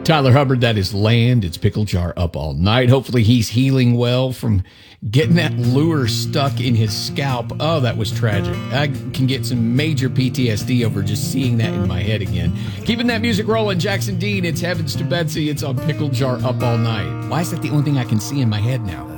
Tyler Hubbard, that is Land. It's Pickle Jar Up All Night. Hopefully he's healing well from getting that lure stuck in his scalp. Oh, that was tragic. I can get some major PTSD over just seeing that in my head again. Keeping that music rolling, Jackson Dean. It's Heavens to Betsy. It's on Pickle Jar Up All Night. Why is that the only thing I can see in my head now?